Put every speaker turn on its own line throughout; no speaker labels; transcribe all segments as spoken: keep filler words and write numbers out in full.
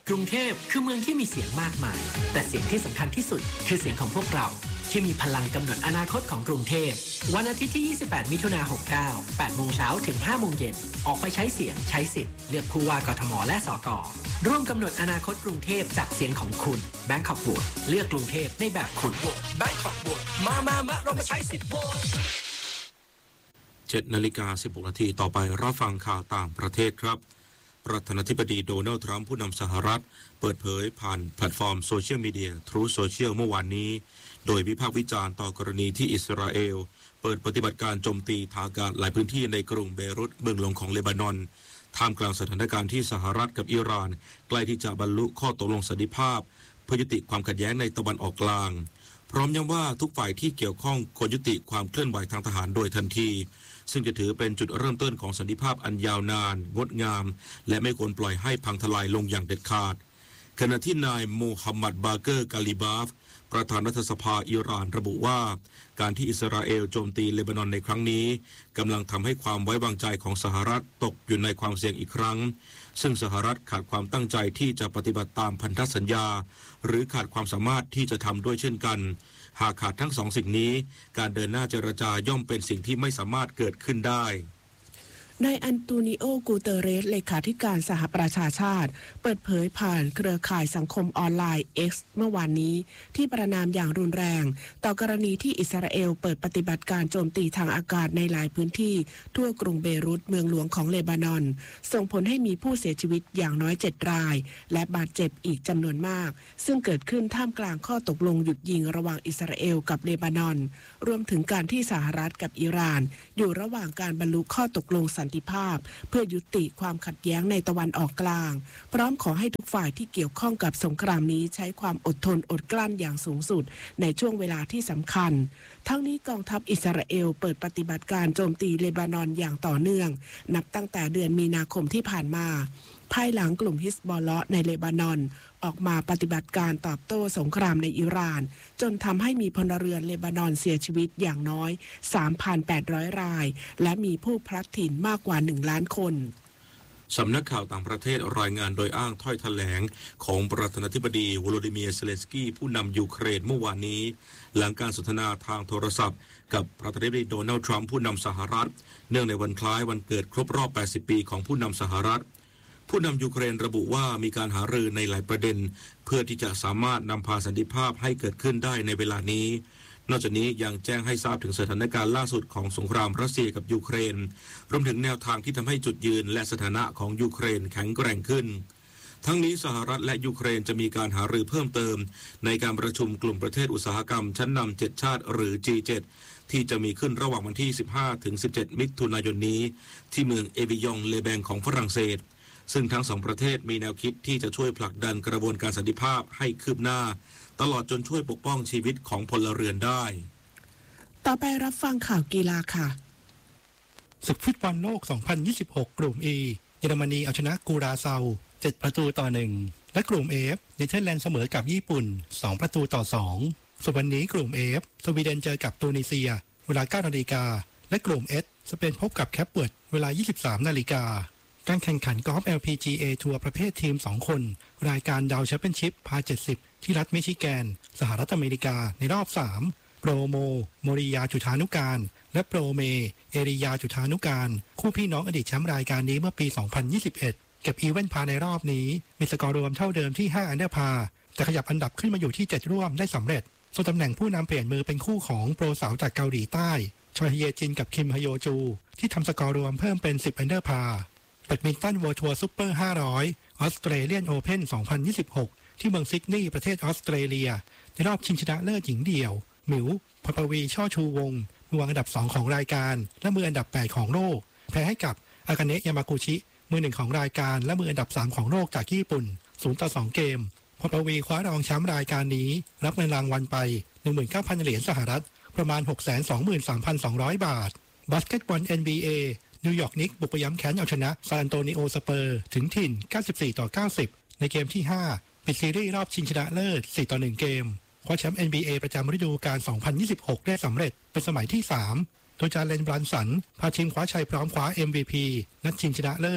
กรุงเทพคือเมืองที่มีเสียงมากมายแต่เสียงที่สำคัญที่สุดคือเสียงของพวกเราที่มีพลังกำหนดอนาคตของกรุงเทพวันอาทิตย์ที่ยี่สิบแปดมิถุนายนหกเก้า แปดโมงเช้าถึงห้าโมงเย็นออกไปใช้เสียงใช้สิทธิ์เลือกผู้ว่ากทมและสกร่วมกำหนดอนาคตกรุงเทพจากเสียงของคุณ Bangkok Vote เลือกกรุงเทพในแบบคุณ Bangkok Vote มามามาเรามาใช้สิทธิ์โหวต
เจ็ดนาฬิกาสิบหกนาทีต่อไปรับฟังข่าวต่างประเทศครับประธานาธิบดีโดนัลด์ทรัมป์ผู้นำสหรัฐเปิดเผยผ่านแพลตฟอร์มโซเชียลมีเดีย Truth Social เมื่อวานนี้โดยวิพากษ์วิจารณ์ต่อกรณีที่อิสราเอลเปิดปฏิบัติการโจมตีทางอากาศหลายพื้นที่ในกรุงเบรุตเมืองหลวงของเลบานอนท่ามกลางสถานการณ์ที่สหรัฐกับอิหร่านใกล้ที่จะบรรลุข้อตกลงสันติภาพเพื่อยุติความขัดแย้งในตะวันออกกลางพร้อมย้ำว่าทุกฝ่ายที่เกี่ยวข้องควรยุติความเคลื่อนไหวทางทหารโดยทันทีซึ่งจะถือเป็นจุดเริ่มต้นของสันติภาพอันยาวนานงดงามและไม่ควรปล่อยให้พังทลายลงอย่างเด็ดขาดขณะที่นายโมฮัมหมัดบาเกอร์กาลิบาฟประธานรัฐสภาอิหร่านระบุว่าการที่อิสราเอลโจมตีเลบานอนในครั้งนี้กำลังทำให้ความไว้วางใจของสหรัฐตกอยู่ในความเสี่ยงอีกครั้งซึ่งสหรัฐขาดความตั้งใจที่จะปฏิบัติตามพันธสัญญาหรือขาดความสามารถที่จะทำด้วยเช่นกันหากขาดทั้งสองสิ่งนี้การเดินหน้าเจรจาย่อมเป็นสิ่งที่ไม่สามารถเกิดขึ้นได้
นายอันโตนิโอ กูเตเรสเลขาธิการสหประชาชาติเปิดเผยผ่านเครือข่ายสังคมออนไลน์ X เมื่อวานนี้ที่ประณามอย่างรุนแรงต่อกรณีที่อิสราเอลเปิดปฏิบัติการโจมตีทางอากาศในหลายพื้นที่ทั่วกรุงเบรุตเมืองหลวงของเลบานอนส่งผลให้มีผู้เสียชีวิตอย่างน้อยเจ็ดรายและบาดเจ็บอีกจำนวนมากซึ่งเกิดขึ้นท่ามกลางข้อตกลงหยุดยิงระหว่างอิสราเอลกับเลบานอนรวมถึงการที่สหรัฐกับอิหร่านอยู่ระหว่างการบรรลุข้อตกลงสันติภาพเพื่อยุติความขัดแย้งในตะวันออกกลางพร้อมขอให้ทุกฝ่ายที่เกี่ยวข้องกับสงครามนี้ใช้ความอดทนอดกลั้นอย่างสูงสุดในช่วงเวลาที่สำคัญทั้งนี้กองทัพอิสราเอลเปิดปฏิบัติการโจมตีเลบานอนอย่างต่อเนื่องนับตั้งแต่เดือนมีนาคมที่ผ่านมาภายหลังกลุ่มฮิซบอลเลาะห์ในเลบานอนออกมาปฏิบัติการตอบโต้สงครามในอิหร่านจนทำให้มีพลเรือนเลบานอนเสียชีวิตอย่างน้อย สามพันแปดร้อย รายและมีผู้พลัดถิ่นมากกว่าหนึ่งล้านคน
สำนักข่าวต่างประเทศรายงานโดยอ้างถ้อยแถลงของประธานาธิบดีวโลดิเมียร์เซเลนสกี้ผู้นำยูเครนเมื่อวานนี้หลังการสนทนาทางโทรศัพท์กับประธานาธิบดีโดนัลด์ทรัมป์ผู้นำสหรัฐเนื่องในวันคล้ายวันเกิดครบรอบแปดสิบปีของผู้นำสหรัฐผู้นำยูเครนระบุว่ามีการหารือในหลายประเด็นเพื่อที่จะสามารถนำพาสันติภาพให้เกิดขึ้นได้ในเวลานี้นอกจากนี้ยังแจ้งให้ทราบถึงสถานการณ์ล่าสุดของสงครามรัสเซียกับยูเครนรวมถึงแนวทางที่ทำให้จุดยืนและสถานะของยูเครนแข็งแกร่งขึ้นทั้งนี้สหรัฐและยูเครนจะมีการหารือเพิ่มเติมในการประชุมกลุ่มประเทศอุตสาหกรรมชั้นนำเจ็ดชาติหรือ จี เจ็ด ที่จะมีขึ้นระหว่างวันที่สิบห้าถึงสิบเจ็ดมิถุนายนนี้ที่เมืองเอวิยองเลแบงของฝรั่งเศสซึ่งทั้งสองประเทศมีแนวคิดที่จะช่วยผลักดันกระบวนการสันติภาพให้คืบหน้าตลอดจนช่วยปกป้องชีวิตของพลเรือนได้
ต่อไปรับฟังข่าวกีฬาค่ะ
ศึกฟุตบอลโลก สองพันยี่สิบหก กลุ่ม E เยอรมนีเอาชนะกูราเซาเจ็ดประตูต่อหนึ่งและกลุ่ม F เนเธอร์แลนด์เสมอกับญี่ปุ่นสองประตูต่อสองส่วนวันนี้กลุ่ม F สวีเดนเจอกับตูนิเซียเวลา เก้านาฬิกาและกลุ่ม H สเปนพบกับแคปเวิร์ดเวลา ยี่สิบสามนาฬิกาการแข่งขันกอล์ฟ แอล พี จี เอ ทัวร์ประเภททีมสองคนรายการดาวแชมเปี้ยนชิพพาเจ็ดสิบที่รัฐมิชิแกนสหรัฐอเมริกาในรอบสามโปรโมโมริยาจุธานุการและโปรเมเอริยาจุธานุการคู่พี่น้องอดีตแชมป์รายการนี้เมื่อปีสองพันยี่สิบเอ็ดเก็บอีเวนต์พาในรอบนี้มีสกอร์รวมเท่าเดิมที่ห้าอันเดอร์พาแต่ขยับอันดับขึ้นมาอยู่ที่เจ็ดร่วมได้สำเร็จส่วนตำแหน่งผู้นำเปลี่ยนมือเป็นคู่ของโปรสาวจากเกาหลีใต้ชอยเฮเยจินกับคิมฮโยจูที่ทำสกอร์รวมเพิ่มเป็นสิบอันเดอร์พาแบดมินตันเวิลด์ทัวร์ซุปเปอร์ห้าร้อยออสเตรเลียนโอเพ่นสองพันยี่สิบหกที่เมืองซิดนีย์ประเทศออสเตรเลียในรอบชิงชนะเลิศหญิงเดี่ยวหมิวพรปวีช่อชูวงศ์มือวางอันดับสองของรายการและมืออันดับแปดของโลกแพ้ให้กับอากาเนะยามากุชิมือหนึ่งของรายการและมืออันดับสามของโลกจากญี่ปุ่นศูนย์ต่อสองเกมพรปวีคว้ารองแชมป์รายการนี้รับเงินรางวัลไป หนึ่งหมื่นเก้าพัน เหรียญสหรัฐประมาณ หกแสนสองหมื่นสามพันสองร้อย บาทบาสเกตบอล เอ็น บี เอ นิวยอร์กนิกบุกไปย้ำแค้นเอาชนะซานอันโตนิโอสเปอร์ถึงถิ่นเก้าสิบสี่ต่อเก้าสิบในเกมที่ห้าปิดซีรีส์รอบชิงชนะเลิศสี่ต่อหนึ่งเกมคว้าแชมป์ เอ็น บี เอ ประจำฤดูกาลสองพันยี่สิบหกได้สำเร็จเป็นสมัยที่สามโดยจาเลนบรันสันพาทีมคว้าชัยพร้อมคว้า เอ็ม วี พี นัดชิงชนะเลิศ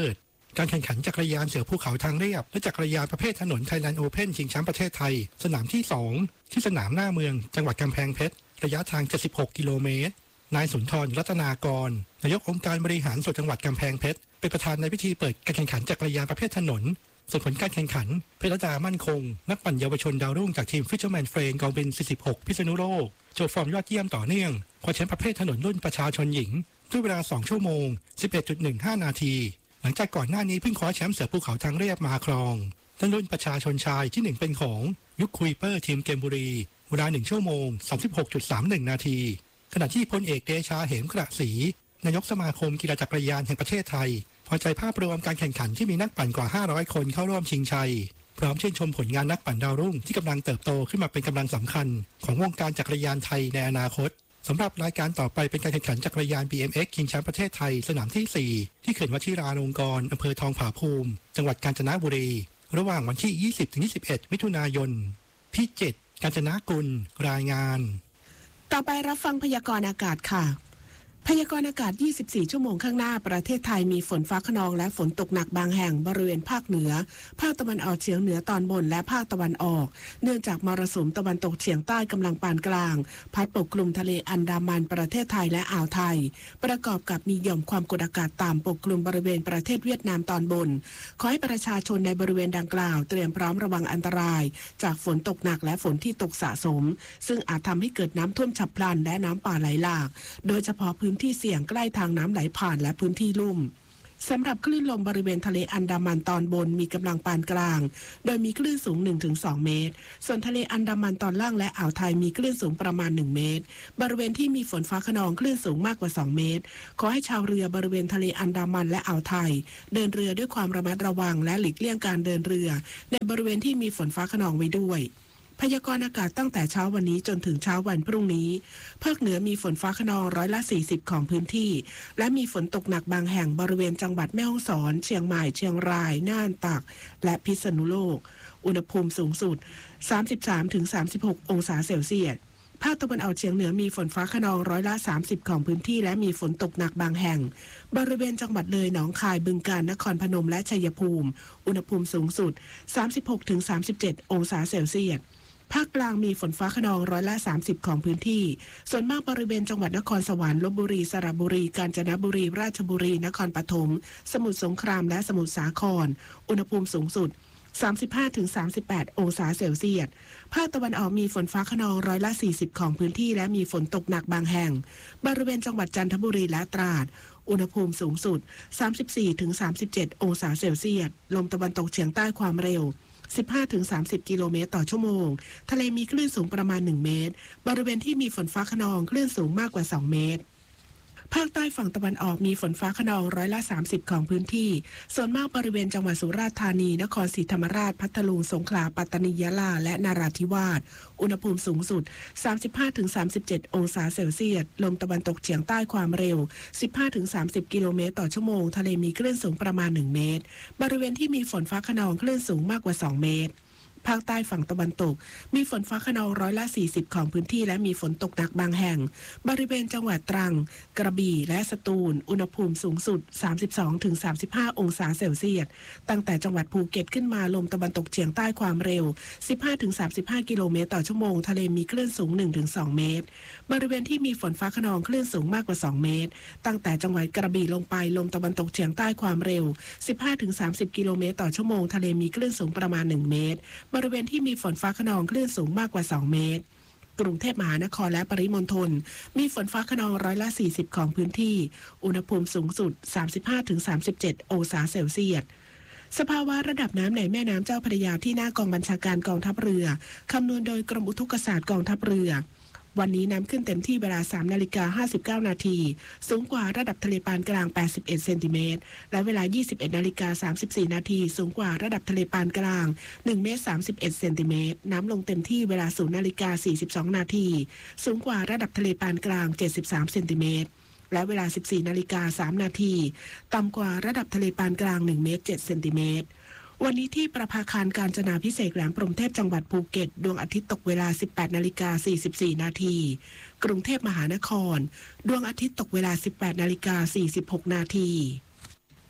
การแข่งขันจักรยานเสือภูเขาทางเรียบและจักรยานประเภทถนนไทยแลนด์โอเพ่นชิงแชมป์ประเทศไทยสนามที่สองที่สนามหน้าเมืองจังหวัดกำแพงเพชรระยะทางเจ็ดสิบหกกิโลเมตรนายสุนทรรัตนากรนายกองค์การบริหารส่วนจังหวัดกำแพงเพชรเป็นประธานในพิธีเปิดการแข่งขันจักรยานประเภทถนนส่วนผลการแข่งขันเพชรดามั่นคงนักปั่นเยาวชนดาวรุ่งจากทีมฟิชเชอร์แมนเฟรนกองบินสี่สิบหกพิษณุโลกโชว์ฟอร์มยอดเยี่ยมต่อเนื่องคว้าแชมป์ประเภทถนนรุ่นประชาชนหญิงด้วยเวลาสองชั่วโมง สิบเอ็ดจุดหนึ่งห้า นาทีหลังจากก่อนหน้านี้เพิ่งคว้าแชมป์เสือภูเขาทางเรียบมาครองและรุ่นประชาชนชายที่หนึ่งเป็นของยุคคุยเปอร์ทีมเกมบุรีเวลาหนึ่งชั่วโมง สามสิบหกจุดสามหนึ่ง นาทีขณะที่พลเอกเดชาเหมกระศรีนายกสมาคมกีฬาจักรยานแห่งประเทศไทยพอใจภาพรวมการแข่งขันที่มีนักปั่นกว่าห้าร้อยคนเข้าร่วมชิงชัยพร้อมชื่นชมผลงานนักปั่นดาวรุ่งที่กำลังเติบโตขึ้นมาเป็นกำลังสำคัญของวงการจักรยานไทยในอนาคตสำหรับรายการต่อไปเป็นการแข่งขันจักรยาน บี เอ็ม เอ็กซ์ ชิงแชมป์ประเทศไทยสนามที่สี่ที่เขื่อนวชิราลงกรณ์อำเภอทองผาภูมิจังหวัดกาญจนบุรีระหว่างวันที่ ยี่สิบถึงยี่สิบเอ็ด มิถุนายนพิจิตรกาญจนกุลรายงาน
ต่อไปรับฟังพยากรณ์อากาศค่ะพยากรณ์อากาศยี่สิบสี่ชั่วโมงข้างหน้าประเทศไทยมีฝนฟ้าคะนองและฝนตกหนักบางแห่งบริเวณภาคเหนือภาคตะวันออกเฉียงเหนือตอนบนและภาคตะวันออกเนื่องจากมรสุมตะวันตกเฉียงใต้กำลังปานกลางพัดปกคลุมทะเลอันดามันประเทศไทยและอ่าวไทยประกอบกับมีหย่อมความกดอากาศต่ำปกคลุมบริเวณประเทศเวียดนามตอนบนขอให้ประชาชนในบริเวณดังกล่าวเตรียมพร้อมระวังอันตรายจากฝนตกหนักและฝนที่ตกสะสมซึ่งอาจทำให้เกิดน้ำท่วมฉับพลันและน้ำป่าไหลหลากโดยเฉพาะพื้นที่เสี่ยงใกล้ทางน้ำไหลผ่านและพื้นที่ลุ่มสำหรับคลื่นลมบริเวณทะเลอันดามันตอนบนมีกำลังปานกลางโดยมีคลื่นสูง หนึ่งถึงสอง เมตรส่วนทะเลอันดามันตอนล่างและอ่าวไทยมีคลื่นสูงประมาณหนึ่งเมตรบริเวณที่มีฝนฟ้าคะนองคลื่นสูงมากกว่าสองเมตรขอให้ชาวเรือบริเวณทะเลอันดามันและอ่าวไทยเดินเรือด้วยความระมัดระวังและหลีกเลี่ยงการเดินเรือในบริเวณที่มีฝนฟ้าคะนองไว้ด้วยพยากรณ์อากาศตั้งแต่เช้าวันนี้จนถึงเช้าวันพรุ่งนี้ภาคเหนือมีฝนฟ้าคะนองร้อยละสี่สิบของพื้นที่และมีฝนตกหนักบางแห่งบริเวณจังหวัดแม่ฮ่องสอนเชียงใหม่เชียงรายน่านตากและพิษณุโลกอุณหภูมิสูงสุด สามสิบสามถึงสามสิบหก องศาเซลเซียสภาคตะวันออกเฉียงเหนือมีฝนฟ้าคะนองร้อยละสามสิบของพื้นที่และมีฝนตกหนักบางแห่งบริเวณจังหวัดเลยหนองคายบึงกาฬนครพนมและชัยภูมิอุณหภูมิสูงสุด สามสิบหกถึงสามสิบเจ็ด องศาเซลเซียสภาคกลางมีฝนฟ้าคะนองร้อยละสามสิบของพื้นที่ส่วนมากบริเวณจังหวัดนครสวรรค์ลพบุรีสระบุรีกาญจนบุรีราชบุรีนครปฐมสมุทรสงครามและสมุทรสาครอุณหภูมิสูงสุด สามสิบห้าถึงสามสิบแปด องศาเซลเซียสภาคตะวันออกมีฝนฟ้าคะนองร้อยละสี่สิบของพื้นที่และมีฝนตกหนักบางแห่งบริเวณจังหวัดจันทบุรีและตราดอุณหภูมิสูงสุด สามสิบสี่ถึงสามสิบเจ็ด องศาเซลเซียสลมตะวันตกเฉียงใต้ความเร็วสิบห้าถึงสามสิบ กิโลเมตรต่อชั่วโมงทะเลมีคลื่นสูงประมาณหนึ่งเมตรบริเวณที่มีฝนฟ้าคะนองคลื่นสูงมากกว่าสองเมตรภาคใต้ฝั่งตะวันออกมีฝนฟ้าคะนองร้อยละสามสิบของพื้นที่ส่วนมากบริเวณจังหวัดสุราษฎร์ธานีนครศรีธรรมราชพัทลุงสงขลาปัตตานียะลาและนราธิวาสอุณหภูมิสูงสุด สามสิบห้าถึงสามสิบเจ็ด องศาเซลเซียสลมตะวันตกเฉียงใต้ความเร็ว สิบห้าถึงสามสิบ กิโลเมตรต่อชั่วโมงทะเลมีคลื่นสูงประมาณหนึ่งเมตรบริเวณที่มีฝนฟ้าคะนองคลื่นสูงมากกว่าสองเมตรภาคใต้ฝั่งตะวันตกมีฝนฟ้าคะนองร้อยละสี่สิบของพื้นที่และมีฝนตกหนักบางแห่งบริเวณจังหวัดตรังกระบี่และสตูลอุณหภูมิสูงสุด สามสิบสองถึงสามสิบห้า องศาเซลเซียสตั้งแต่จังหวัดภูเก็ตขึ้นมาลมตะวันตกเฉียงใต้ความเร็ว สิบห้าถึงสามสิบห้า กิโลเมตรต่อชั่วโมงทะเลมีคลื่นสูง หนึ่งถึงสอง เมตรบริเวณที่มีฝนฟ้าคะนองคลื่นสูงมากกว่าสองเมตรตั้งแต่จังหวัดกระบี่ลงไปลมตะวันตกเฉียงใต้ความเร็ว สิบห้าถึงสามสิบ กิโลเมตรต่อชั่วโมงทะเลมีคลื่นสูงประมาณหนึ่งเมตรบริเวณที่มีฝนฟ้าคะนองคลื่นสูงมากกว่าสองเมตรกรุงเทพมหานครและปริมณฑลมีฝนฟ้าคะนองร้อยละสี่สิบของพื้นที่อุณหภูมิสูงสุด สามสิบห้าถึงสามสิบเจ็ด องศาเซลเซียสสภาวะระดับน้ำในแม่น้ำเจ้าพระยาที่หน้ากองบัญชาการกองทัพเรือคำนวณโดยกรมอุทกศาสตร์กองทัพเรือวันนี้น้ำขึ้นเต็มที่เวลา สามนาฬิกาห้าสิบเก้า นาทีสูงกว่าระดับทะเลปานกลางแปดสิบเอ็ดเซนติเมตรและเวลา ยี่สิบเอ็ดนาฬิกาสามสิบสี่ นาทีสูงกว่าระดับทะเลปานกลางหนึ่งเมตรสามสิบเอ็ดเซนติเมตรน้ำลงเต็มที่เวลา ศูนย์นาฬิกาสี่สิบสอง นาทีสูงกว่าระดับทะเลปานกลางเจ็ดสิบสามเซนติเมตรและเวลา สิบสี่นาฬิกาสาม นาทีต่ำกว่าระดับทะเลปานกลางหนึ่งเมตรเจ็ดเซนติเมตรวันนี้ที่ประภาคารกาญจนาภิเษกแหลมพรหมเทพจังหวัดภูเก็ตดวงอาทิตย์ตกเวลา สิบแปดนาฬิกาสี่สิบสี่ นาทีกรุงเทพมหานครดวงอาทิตย์ตกเวลา สิบแปดนาฬิกาสี่สิบหก นาที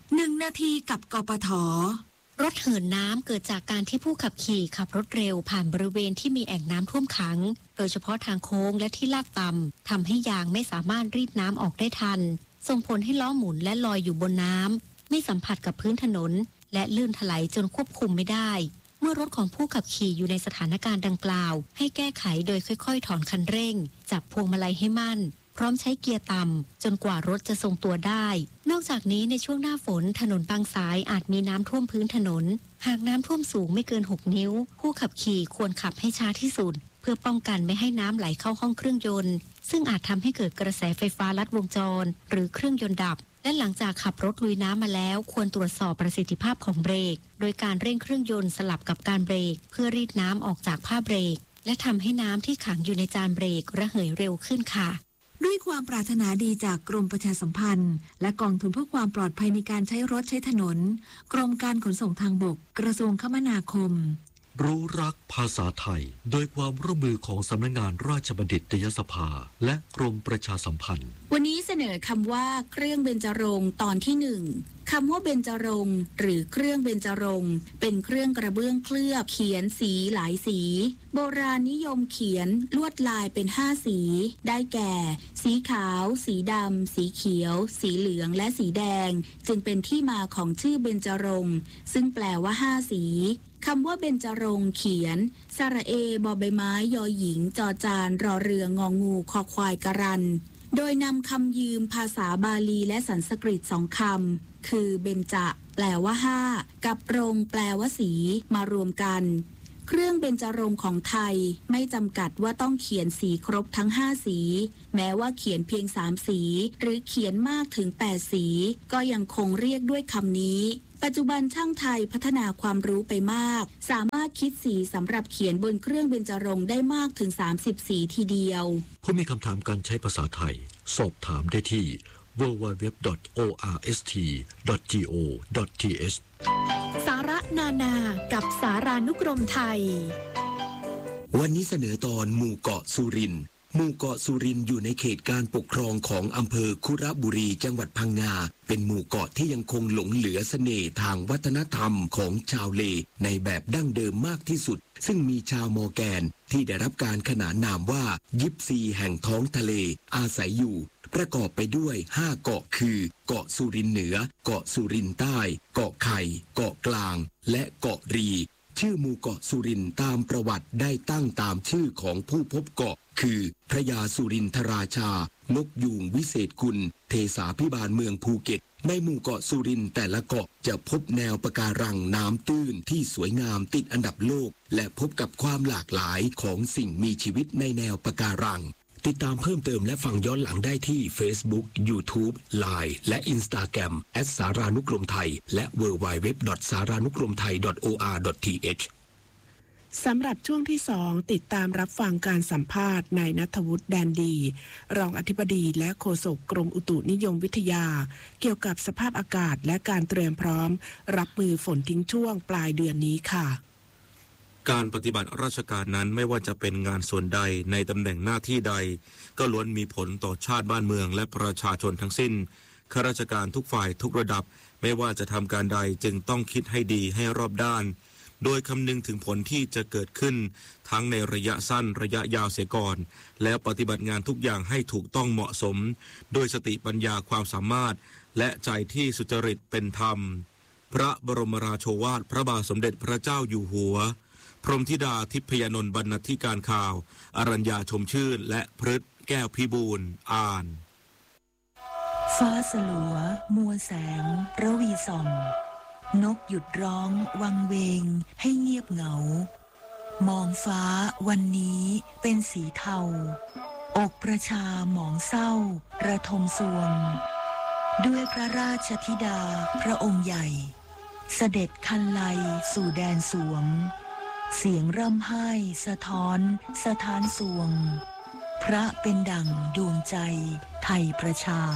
หนึ่งนาทีกับกปท.
รถเหินน้ำเกิดจากการที่ผู้ขับขี่ขับรถเร็วผ่านบริเวณที่มีแอ่งน้ำท่วมขังโดยเฉพาะทางโค้งและที่ลาดต่ำทำให้ยางไม่สามารถรีดน้ำออกได้ทันส่งผลให้ล้อหมุนและลอยอยู่บนน้ำไม่สัมผัสกับพื้นถนนและลื่นถลายจนควบคุมไม่ได้เมื่อรถของผู้ขับขี่อยู่ในสถานการณ์ดังกล่าวให้แก้ไขโดยค่อยๆถอนคันเร่งจับพวงมาลัยให้มั่นพร้อมใช้เกียร์ต่ำจนกว่ารถจะทรงตัวได้นอกจากนี้ในช่วงหน้าฝนถนนบางสายอาจมีน้ำท่วมพื้นถนนหากน้ำท่วมสูงไม่เกินหกนิ้วผู้ขับขี่ควรขับให้ช้าที่สุดเพื่อป้องกันไม่ให้น้ำไหลเข้าห้องเครื่องยนต์ซึ่งอาจทำให้เกิดกระแสไฟฟ้าลัดวงจรหรือเครื่องยนต์ดับและหลังจากขับรถลุยน้ำมาแล้วควรตรวจสอบประสิทธิภาพของเบรกโดยการเร่งเครื่องยนต์สลับกับการเบรกเพื่อรีดน้ำออกจากผ้าเบรกและทำให้น้ำที่ขังอยู่ในจานเบรกระเหยเร็วขึ้นค่ะ
ด้วยความปรารถนาดีจากกรมประชาสัมพันธ์และกองทุนเพื่อความปลอดภัยในการใช้รถใช้ถนนกรมการขนส่งทางบกกระทรวงคมนาคม
รู้รักภาษาไทยโดยความร่วมมือของสำนักงานราชบัณฑิตยสภาและกรมประชาสัมพันธ์
วันนี้เสนอคำว่าเครื่องเบญจรงค์ตอนที่หนึ่งคำว่าเบญจรงค์หรือเครื่องเบญจรงค์เป็นเครื่องกระเบื้องเคลือบเขียนสีหลายสีโบราณนิยมเขียนลวดลายเป็นห้าสีได้แก่ สีขาวสีดำสีเขียวสีเหลืองและสีแดงจึงเป็นที่มาของชื่อเบญจรงค์ซึ่งแปลว่าห้าสีคำว่าเบญจรงค์เขียนสระเอบอใบไม้ยอหญิงจอจานรอเรืององูคอควายกรันโดยนำคำยืมภาษาบาลีและสันสกฤตสองคำคือเบญจแปลว่าห้ากับรงค์แปลว่าสีมารวมกันเครื่องเบญจรงค์ของไทยไม่จำกัดว่าต้องเขียนสีครบทั้งห้าสีแม้ว่าเขียนเพียงสามสีหรือเขียนมากถึงแปดสีก็ยังคงเรียกด้วยคำนี้ปัจจุบันช่างไทยพัฒนาความรู้ไปมากสามารถคิดสีสำหรับเขียนบนเครื่องเบญจรงค์ได้มากถึงสามสิบสีทีเดียว
ผู้มีคำถามการใช้ภาษาไทยสอบถามได้ที่ ดับเบิลยู ดับเบิลยู ดับเบิลยู ดอท โอ อาร์ เอส ที ดอท จี โอ ดอท ที เอช
สาระนานากับสารานุกรมไทย
วันนี้เสนอตอนหมู่เกาะสุรินทร์หมู่เกาะสุรินทร์อยู่ในเขตการปกครองของอำเภอคุระบุรีจังหวัดพังงาเป็นหมู่เกาะที่ยังคงหลงเหลือเสน่ห์ทางวัฒนธรรมของชาวเลในแบบดั้งเดิมมากที่สุดซึ่งมีชาวมอร์แกนที่ได้รับการขนานนามว่ายิปซีแห่งท้องทะเลอาศัยอยู่ประกอบไปด้วยห้าเกาะคือเกาะสุรินทร์เหนือเกาะสุรินทร์ใต้เกาะไข่เกาะกลางและเกาะรีชื่อหมู่เกาะสุรินทร์ตามประวัติได้ตั้งตามชื่อของผู้พบเกาะคือพระยาสุรินทราชานกยูงวิเศษกุลเทสาพิบาลเมืองภูเก็ตในหมู่เกาะสุรินทร์แต่ละเกาะจะพบแนวปะการังน้ำตื้นที่สวยงามติดอันดับโลกและพบกับความหลากหลายของสิ่งมีชีวิตในแนวปะการังติดตามเพิ่มเติมและฟังย้อนหลังได้ที่ Facebook YouTube ไลน์ และ Instagram แอท สารานุกรมไทยและ ดับเบิลยู ดับเบิลยู ดับเบิลยู ดอท สารานุกรมไทย ดอท โอ อาร์ ดอท ที เอช
สำหรับช่วงที่สองติดตามรับฟังการสัมภาษณ์นายณัฐวุฒิแดนดีรองอธิบดีและโฆษกกรมอุตุนิยมวิทยาเกี่ยวกับสภาพอากาศและการเตรียมพร้อมรับมือฝนทิ้งช่วงปลายเดือนนี้ค่ะ
การปฏิบัติราชการนั้นไม่ว่าจะเป็นงานส่วนใดในตำแหน่งหน้าที่ใดก็ล้วนมีผลต่อชาติบ้านเมืองและประชาชนทั้งสิ้นข้าราชการทุกฝ่ายทุกระดับไม่ว่าจะทำการใดจึงต้องคิดให้ดีให้รอบด้านโดยคำนึงถึงผลที่จะเกิดขึ้นทั้งในระยะสั้นระยะยาวเสียก่อนแล้วปฏิบัติงานทุกอย่างให้ถูกต้องเหมาะสมโดยสติปัญญาความสามารถและใจที่สุจริตเป็นธรรมพระบรมราโชวาทพระบาทสมเด็จพระเจ้าอยู่หัวพรหมธิดาทิพยนนท์บรรณาธิการข่าวอรัญญาชมชื่นและพฤทธิ์แก้วพิบูลอ่าน
ฟ้าสลัวมัวแสงระวีส่องนกหยุดร้องวังเวงให้เงียบเหงามองฟ้าวันนี้เป็นสีเทาอกประชาหมองเศร้าระทมสวงด้วยพระราชธิดาพระองค์ใหญ่เสด็จคันไลสู่แดนสวงเสียงร่ำไห้สะท้อนสถานสวงพระเป็นดั่งดวงใจไทยประชา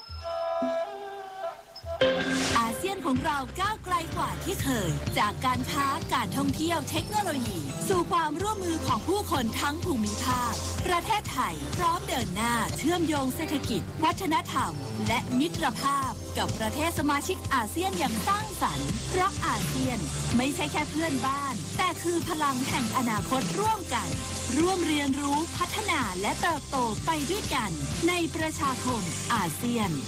อาเซียนของเราก้าวไกลกว่าที่เคยจากการค้าการท่องเที่ยวเทคโนโลยีสู่ความร่วมมือของผู้คนทั้งภูมิภาคประเทศไทยพร้อมเดินหน้าเชื่อมโยงเศรษฐกิจวัฒนธรรมและมิตรภาพ
กับประเทศสมาชิกอาเซียนอย่างสร้างสรรค์เพราะอาเซียนไม่ใช่แค่เพื่อนบ้านแต่คือพลังแห่งอนาคตร่วมกันร่วมเรียนรู้พัฒนาและเติบโตไปด้วยกันในประชาคมอาเซียน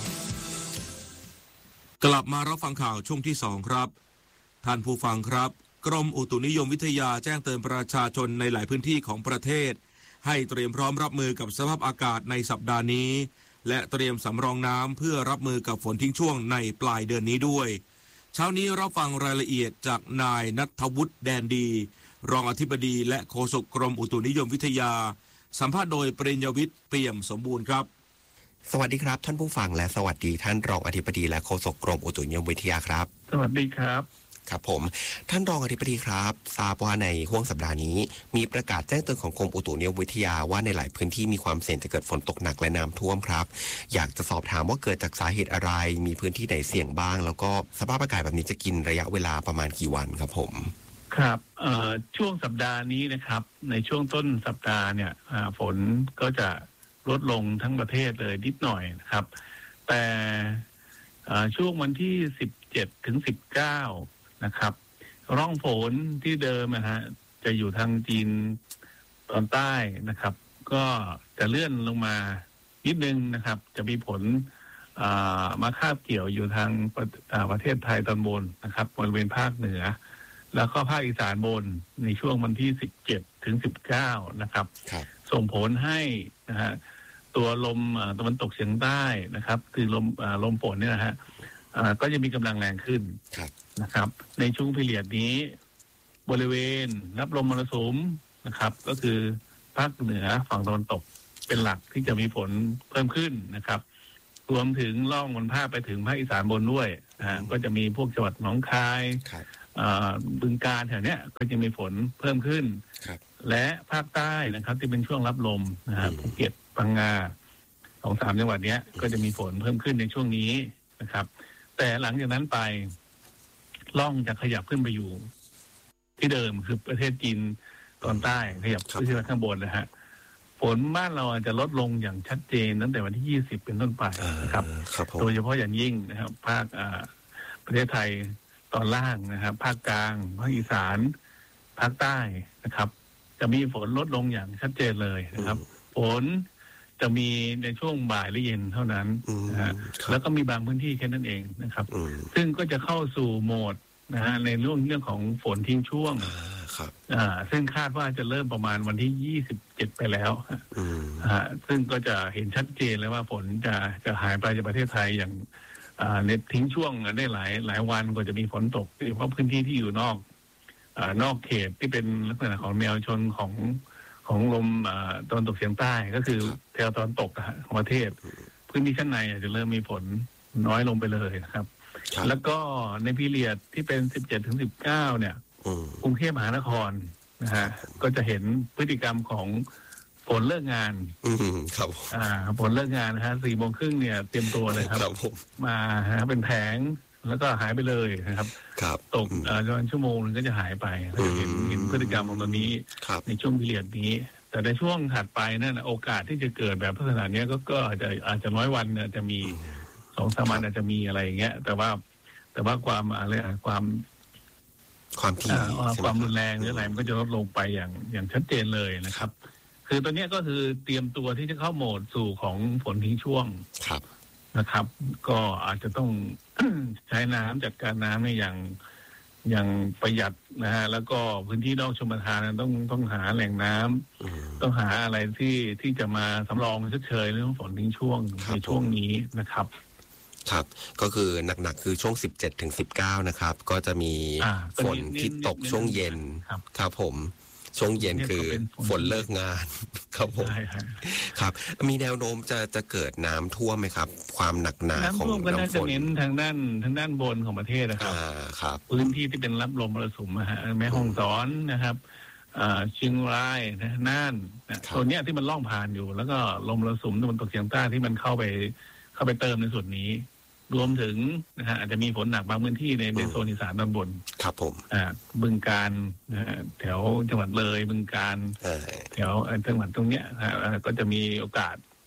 กลับมารับฟังข่าวช่วงที่สองครับท่านผู้ฟังครับกรมอุตุนิยมวิทยาแจ้งเตือนประชาชนในหลายพื้นที่ของประเทศให้เตรียมพร้อมรับมือกับสภาพอากาศในสัปดาห์นี้และเตรียมสำรองน้ำเพื่อรับมือกับฝนทิ้งช่วงในปลายเดือนนี้ด้วยเช้านี้รับฟังรายละเอียดจากนายณัฐวุฒิแดนดีรองอธิบดีและโฆษกกรมอุตุนิยมวิทยาสัมภาษณ์โดยปริญญวิทย์เปี่ยมสมบูรณ์ครับ
สวัสดีครับท่านผู้ฟังและสวัสดีท่านรองอธิบดีและโฆษกกรมอุตุนิยมวิทยาครับ
สวัสดีครับ
ครับผมท่านรองอธิบดีครับทราบว่าในห้วงสัปดาห์นี้มีประกาศแจ้งเตือนของกรมอุตุนิยมวิทยาว่าในหลายพื้นที่มีความเสี่ยงจะเกิดฝนตกหนักและน้ำท่วมครับอยากจะสอบถามว่าเกิดจากสาเหตุอะไรมีพื้นที่ไหนเสี่ยงบ้างแล้วก็สภาพอากาศแบบนี้จะกินระยะเวลาประมาณกี่วันครับผม
ครับช่วงสัปดาห์นี้นะครับในช่วงต้นสัปดาห์เนี่ยฝนก็จะลดลงทั้งประเทศเลยนิดหน่อยนะครับแต่ช่วงวันที่สิบเจ็ดถึงสิบเก้านะครับร่องฝนที่เดิมนะฮะจะอยู่ทางจีนตอนใต้นะครับก็จะเลื่อนลงมานิดนึงนะครับจะมีผลมาคาบเกี่ยวอยู่ทางประเทศไทยตอนบนนะครับบริเวณภาคเหนือแล้วก็ภาคอีสานบนในช่วงวันที่สิบเจ็ดถึงสิบเก้านะครับส่งผลให้นะฮะตัวลมตะวันตกเฉียงใต้นะครับคือลมลมฝนเนี่ยนะฮะก็จะมีกำลังแรงขึ้นนะครับในช่วงพีเรียดนี้บริเวณรับลมมรสุมนะครับก็คือภาคเหนือฝั่งตะวันตกเป็นหลักที่จะมีฝนเพิ่มขึ้นนะครับรวมถึงล่องบนภาคไปถึงภาคอีสานบนด้วยนะก็จะมีพวกจังหวัดหนองคายบึงกาฬแถวเนี้ยก็จะมีฝนเพิ่มขึ้นและภาคใต้นะครับที่เป็นช่วงรับลมนะครับภูเก็ตพังงาสองสามจังหวัดเนี้ยก็จะมีฝนเพิ่มขึ้นในช่วงนี้นะครับแต่หลังจากนั้นไปล่องจะขยับขึ้นไปอยู่ที่เดิมคือประเทศจีนตอนใต้ขยับขึ้นไปข้างบนนะฮะฝนบ้านเราอาจจะลดลงอย่างชัดเจนตั้งแต่วันที่ยี่สิบเป็นต้นไปนะครับโดยเฉพาะอย่างยิ่งนะครับภาคประเทศไทยตอนล่างนะครับภาคกลางภาคอีสานภาคใต้นะครับจะมีฝนลดลงอย่างชัดเจนเลยนะครับฝนจะมีในช่วงบ่ายและเย็นเท่านั้นนะฮะแล้วก็มีบางพื้นที่แค่นั้นเองนะครับซึ่งก็จะเข้าสู่โหมดนะฮะในเรื่องเรื่องของฝนทิ้งช่วงอ่าซึ่งคาดว่าจะเริ่มประมาณวันที่ยี่สิบเจ็ดไปแล้วอ่าซึ่งก็จะเห็นชัดเจนเลยว่าฝนจะจะหายไปจากประเทศไทยอย่างอ่าในทิ้งช่วงได้หลายหลายวันก็จะมีฝนตกโดยเฉพาะพื้นที่ที่อยู่นอกอ่านอกเขตที่เป็นลักษณะของแนวชนของของลมตะวันตกเฉียงใต้ก็คือแถวตะวันตกของประเทศพื้นที่ชั้นในอาจจะเริ่มมีฝนน้อยลงไปเลยนะครับแล้วก็ในพีเรียดที่เป็นสิบเจ็ดถึงสิบเก้าเนี่ยกรุงเทพมหานครนะฮะก็จะเห็นพฤติกรรมของฝนเลิกงาน
ครับ
อ่าฝนเลิกงานนะฮะสี่โมงครึ่งเนี่ยเตรียมตัวเลยครับมาฮะเป็นแผงแล้วก็หายไปเลยนะครับตกประมาณชั่วโมงนึงก็จะหายไปเห็นเห็นพฤติกรรมของตัวนี้ในช่วงพีเรียดนี้แต่ในช่วงถัดไปนั่นโอกาสที่จะเกิดแบบลักษณะนี้ก็ก็อาจจะอาจจะน้อยวันเนี่ยจะมีสองสามวันอาจจะมีอะไรอย่างเงี้ยแต่ว่าแต่ว่าความอะไรความ
ความถี่
ความรุนแรงหรืออะไรมันก็จะลดลงไปอย่างอย่างชัดเจนเลยนะครับคือตัวนี้ก็คือเตรียมตัวที่จะเข้าโหมดสู่ของฝนทิ้งช่วงนะครับก็อาจจะต้อง ใช้น้ำจัดการน้ำในอย่างอย่างประหยัดนะฮะแล้วก็พื้นที่นอกชลประทานต้องต้องหาแหล่งน้ำต้องหาอะไรที่ที่จะมาสำรองชดเชยเรื่องฝนทิ้งช่วงในช่วงนี้นะครับ
ครับก็คือหนักๆคือช่วงสิบเจ็ดถึงสิบเก้านะครับก็จะมีฝนที่ตกช่วงเย็นครับผมช่วงเย็นคือฝนเลิกงานครับผมครับมีแนวโน้มจะจะเกิดน้ำท่วมไหมครับความหนักหนาของ
น้ำท่วมก็น่าจะเน้นทางด้านทางด้านบนของประเทศนะครับพื้นที่ที่เป็นรับลมมรสุมนะฮะแม่ฮ่องสอนนะครับเชียงรายนะน่านตัวเนี้ยที่มันล่องผ่านอยู่แล้วก็ลมมรสุมตะวันตกเฉียงใต้ที่มันเข้าไปเข้าไปเติมในส่วนนี้รวมถึงนะฮะอาจจะมีฝนหนักบางพื้นที่ในในโซนอีสานตอนบน
ครับผม
อ่าบึงกาฬนะฮะแถวจังหวัดเลยบึงกาฬแถวจังหวัดตรงเนี้ยนะฮะก็จะมีโอกาส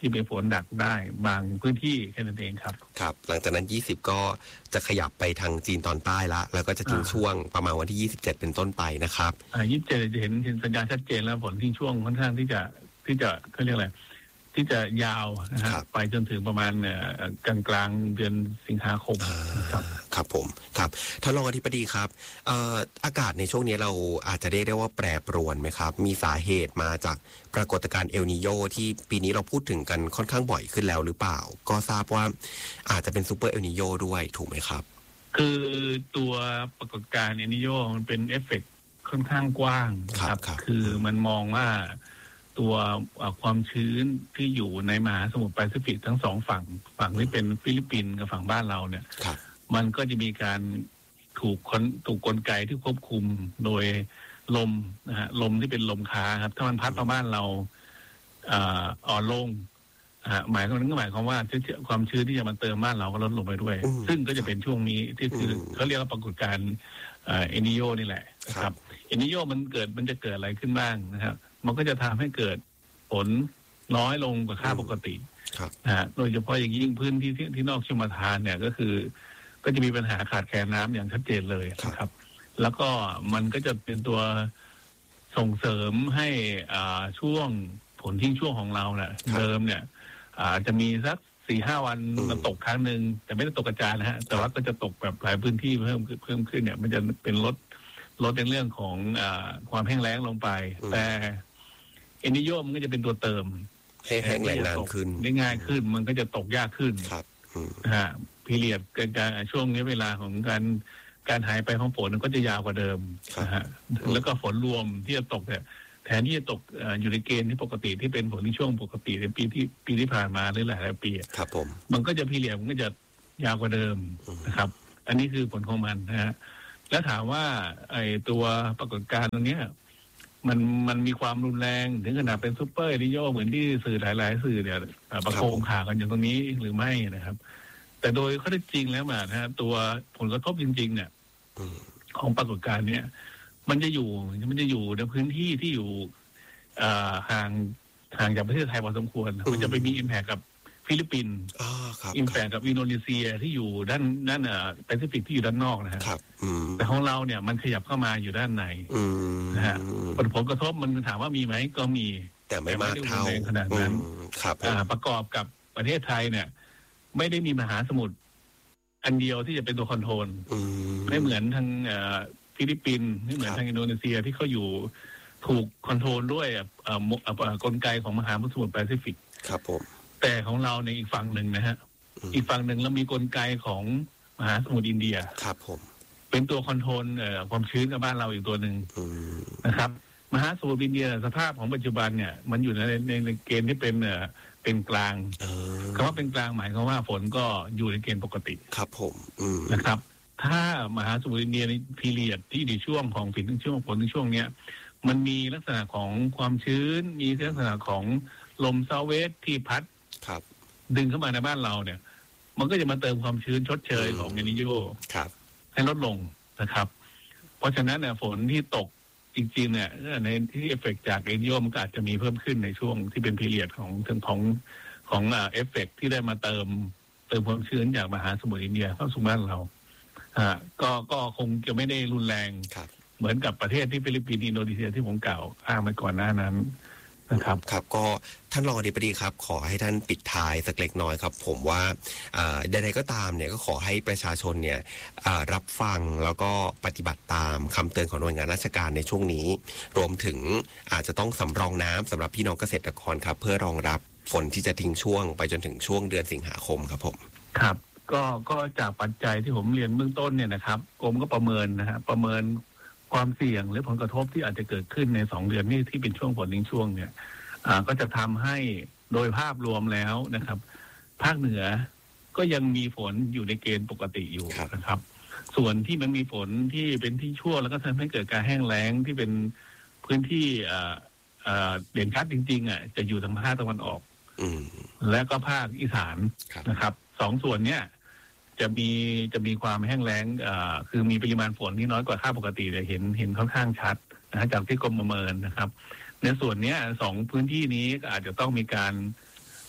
ที่เป็นฝนหนักได้บางพื้นที่แค่นั้นเองครับ
ครับหลังจากนั้นยี่สิบก็จะขยับไปทางจีนตอนใต้ละแล้วก็จะทิ้งช่วงประมาณวันที่ยี่สิบเจ็ดเป็นต้นไปนะครับ
อ่ายี่สิบเจ็ดจะเห็นเห็นสัญญาณชัดเจนแล้วฝนทิ้งช่วงค่อนข้างที่จะที่จะเขาเรียกอะไรที่จะยาวนะฮะไปจนถึงประมาณกลางกลางเดือนสิงหาคมครับ
ครับผมครับท่านรองอธิบดีครับเอ่ออากาศในช่วงนี้เราอาจจะได้เรียกว่าแปรปรวนไหมครับมีสาเหตุมาจากปรากฏการณ์เอลนีโญที่ปีนี้เราพูดถึงกันค่อนข้างบ่อยขึ้นแล้วหรือเปล่าก็ทราบว่าอาจจะเป็นซูเปอร์เอลนีโญด้วยถูกไหมครับ
คือตัวปรากฏการณ์เอลนีโญมันเป็นเอฟเฟกต์ค่อนข้างกว้างครับคือมันมองว่าตัวความชื้นที่อยู่ในมหาสมุทรแปซิฟิกทั้งสองฝั่งฝั่งที่เป็นฟิลิปปินส์กับฝั่งบ้านเราเนี่ยมันก็จะมีการถูกคนถูกกลไกที่ควบคุมโดยลมนะฮะลมที่เป็นลมค้าครับถ้ามันพัดมาบ้านเราอ่อนลงหมายความนั้นก็หมายความว่าความชื้นที่จะมาเติมบ้านเราก็ลดลงไปด้วยซึ่งก็จะเป็นช่วงนี้ที่คือเขาเรียกว่าปรากฏการณ์เอลนีโญนี่แหละครับเอลนีโญมันเกิดมันจะเกิดอะไรขึ้นบ้างนะครับมันก็จะทำให้เกิดฝนน้อยลงกว่าค่าปกตินะฮะโดยเฉพาะอย่างยิ่งพื้นที่ที่ที่นอกชลประทานเนี่ยก็คือก็จะมีปัญหาขาดแคลนน้ำอย่างชัดเจนเลยนะครับแล้วก็มันก็จะเป็นตัวส่งเสริมให้อ่าช่วงฝนทิ้งช่วงของเราเนี่ยเดิมเนี่ยอ่าจะมีสักสี่ห้าวันมันตกครั้งหนึ่งแต่ไม่ได้ตกกระจายนะฮะแต่ว่าก็จะตกแบบหลายพื้นที่เพิ่มเพิ่มขึ้นเนี่ยมันจะเป็นลดลดในเรื่องของอ่าความแห้งแล้งลงไปแต่เอลนีโญมันก็จะเป็นตัวเติม
ให้แห้งแล้งนานขึ้น
ได้ง่ายขึ้นมันก็จะตกยากขึ้น
ครับ
นะฮะพีเรียดการช่วงนี้เวลาของการการหายไปของฝนมันก็จะยาวกว่าเดิมนะฮะแล้วก็ฝนรวมที่จะตกเนี่ยแทนที่จะตกอยู่ในเกณฑ์ที่ปกติที่เป็นฝนที่ช่วงปกติในปีที่ปีที่ผ่านมาหรือหลายหลายปี
ครับผม
มันก็จะพีเรียดมันก็จะยาวกว่าเดิมนะครับอันนี้คือผลของมันนะฮะแล้วถามว่าไอ้ตัวปรากฏการณ์ตรงนี้มันมันมีความรุนแรงถึงขนาดเป็นซุปเปอร์เอลนีโญเหมือนที่สื่อหลายๆสื่อเนี่ยประโคมข่าวกันอย่างตรงนี้หรือไม่นะครับแต่โดยข้อเท็จจริงแล้วมานะฮะตัวผลกระทบจริงๆเนี่ยของปรากฏการณ์เนี่ยมันจะอยู่มันจะอยู่ในพื้นที่ที่อยู่ห่างห่างจากประเทศไทยพอสมควรมันจะไปมีอิมแพคกับฟิลิปปินส์อิมแพคกับอินโดนีเซียที่อยู่ด้านด้านแปซิฟิกที่อยู่ด้านนอกนะฮะแต่ของเราเนี่ยมันขยับเข้ามาอยู่ด้านในนะฮะผลกระทบมันถามว่ามีไหมก็มี
แต่ไม่มากเท่า
ขนาดนั้น
ครับ
ประกอบกับประเทศไทยเนี่ยไม่ได้มีมหาสมุทรอันเดียวที่จะเป็นตัวคอนโทรลไม่เหมือนทางฟิลิปปินส์ไม่เหมือนทางอินโดนีเซียที่เขาอยู่ถูกคอนโทรลด้วยกลไกของมหาสมุทรแปซิฟิก
ครับผม
แต่ของเราในอีกฝั่งหนึ่งนะฮะอีกฝั่งหนึ่งเรามีกลไกของมหาสมุทรอินเดีย
ครับผม
เป็นตัวคอนโทรลความชื้นกับบ้านเราอีกตัวหนึ่งนะครับมหาสมุทรอินเดียสภาพของปัจจุบันเนี่ยมันอยู่ในในเกณฑ์ที่เป็นเป็นกลางคำว่าเป็นกลางหมายความว่าฝนก็อยู่ในเกณฑ์ปกติ
ครับผม
นะครับถ้ามหาสมุทรอินเดียในพีเรียดที่ในช่วงของฝนถึงช่วงฝนถึงช่วงเนี้ยมันมีลักษณะของความชื้นมีลักษณะของลมเซาเวสที่พัดดึงเข้ามาในบ้านเราเนี่ยมันก็จะมาเติมความชื้นชดเชยของเอลนีโญให้ลดลงนะครับเพราะฉะนั้นเนี่ยฝนที่ตกจริงๆเนี่ยในที่เอฟเฟกต์จากเอลนีโญมันก็อาจจะมีเพิ่มขึ้นในช่วงที่เป็นพีเรียดของถึงของของเอฟเฟกต์ที่ได้มาเติมเติมความชื้นจากมหาสมุทรอินเดียเข้าสู่บ้านเราอ่าก็ก็คงจะไม่ได้รุนแรงเหมือนกับประเทศที่ฟิลิปปินส์อินโดนีเซียที่ผมกล่าวอ้างมาก่อนหน้านั้นนะครับ
ครับก็ท่านรองอธิบดีครับขอให้ท่านปิดท้ายสักเล็กน้อยครับผมว่าใดๆก็ตามเนี่ยก็ขอให้ประชาชนเนี่ยรับฟังแล้วก็ปฏิบัติตามคำเตือนของหน่วยงานราชการในช่วงนี้รวมถึงอาจจะต้องสำรองน้ำสำหรับพี่น้องเกษตรกรครับเพื่อรองรับฝนที่จะทิ้งช่วงไปจนถึงช่วงเดือนสิงหาคมครับผม
ครับก็ก็จากปัจจัยที่ผมเรียนเบื้องต้นเนี่ยนะครับกรมก็ประเมินนะฮะประเมินความเสี่ยงหรือผลกระทบที่อาจจะเกิดขึ้นในสองเดือนนี้ที่เป็นช่วงฝนทิ้งช่วงเนี่ยก็จะทำให้โดยภาพรวมแล้วนะครับภาคเหนือก็ยังมีฝนอยู่ในเกณฑ์ปกติอยู่นะครับส่วนที่มันมีฝนที่เป็นที่ชั่วแล้วก็ทำให้เกิดการแห้งแล้งที่เป็นพื้นที่เด่นชัดจริงๆอ่ะจะอยู่ทางภาคตะวันออกและก็ภาคอีสานนะครับสองส่วนเนี้ยจะมีจะมีความแห้งแล้งคือมีปริมาณฝนที่น้อยกว่าค่าปกติเนี่ยเห็นเห็นค่อนข้างชัดนะจากที่กรมประเมินนะครับในส่วนนี้สองพื้นที่นี้ก็อาจจะต้องมีการ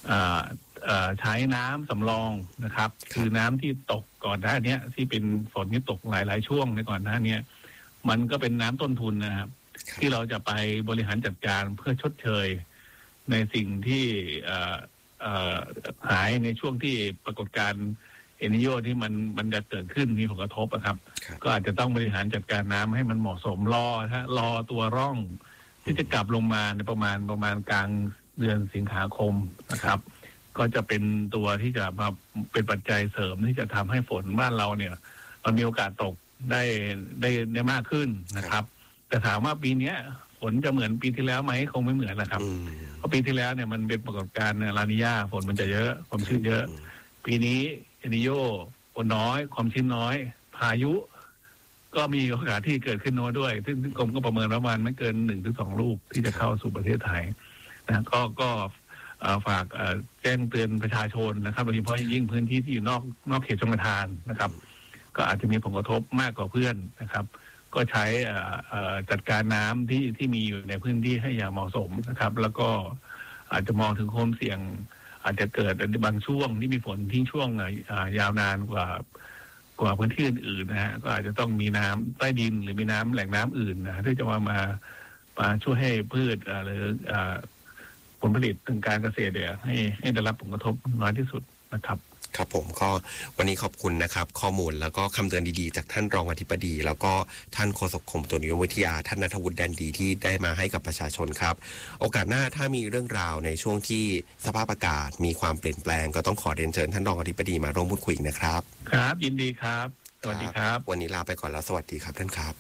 ใช้น้ำสำรองนะครับคือน้ำที่ตกก่อนหน้านี้ที่เป็นฝนที่ตกหลายๆช่วงในก่อนหน้านี้มันก็เป็นน้ำต้นทุนนะครับที่เราจะไปบริหารจัดการเพื่อชดเชยในสิ่งที่หายในช่วงที่ปรากฏการณ์เอลนิโญที่มันมันจะเกิดขึ้นมีผลกระทบนะครับก็อาจจะต้องบริหารจัดการน้ำให้มันเหมาะสมรอฮะรอตัวร่องที่จะกลับลงมาในประมาณประมาณกลางเดือนสิงหาคมนะครับก็จะเป็นตัวที่จะมาเป็นปัจจัยเสริมที่จะทำให้ฝนบ้านเราเนี่ยมันมีโอกาสตกได้ได้ได้มากขึ้นนะครับแต่ถามว่าปีนี้ฝนจะเหมือนปีที่แล้วไหมคงไม่เหมือนนะครับเพราะปีที่แล้วเนี่ยมันเป็นปรากฏการณ์ลานีญาฝนมันจะเยอะความชื้นเยอะปีนี้เอลนิโญฝนน้อยความชื้นน้อยพายุก็มีโอกาสที่เกิดขึ้นน้อยด้วยซึ่งกรมก็ประเมินประมาณไม่เกินหนึ่งถึงสองลูกที่จะเข้าสู่ประเทศไทยนะก็ก็ฝากแจ้งเตือนประชาชนนะครับโดยเฉพาะยิ่งพื้นที่ที่อยู่นอกนอกเขตชลประทานนะครับก็อาจจะมีผลกระทบมากกว่าเพื่อนนะครับก็ใช้จัดการน้ำที่ที่มีอยู่ในพื้นที่ให้อย่างเหมาะสมนะครับแล้วก็อาจจะมองถึงความเสี่ยงอาจจะเกิดในบางช่วงที่มีฝนทิ้งช่วงยาวนานกว่ากว่าพื้นที่อื่นๆนะฮะก็อาจจะต้องมีน้ำใต้ดินหรือมีน้ำแหล่งน้ำอื่นนะที่จะมามามาช่วยให้พืชหรือผลผลิตทางการเกษตรเนี่ยให้ให้ได้รับผลกระทบน้อยที่สุดนะครับ
ครับผมก็วันนี้ขอบคุณนะครับข้อมูลแล้วก็คำเตือนดีๆจากท่านรองอธิบดีแล้วก็ท่านโฆษกกรมอุตุนิยมวิทยาท่านณัฐวุฒิแดนดีที่ได้มาให้กับประชาชนครับโอกาสหน้าถ้ามีเรื่องราวในช่วงที่สภาพอากาศมีความเปลี่ยนแปลงก็ต้องขอเรียนเชิญท่านรองอธิบดีมาร่วมพูดคุยนะครับ
ครับยินดีครับสวัสดีครับ
วันนี้ลาไปก่อนแล้วสวัสดีครับท่านครับ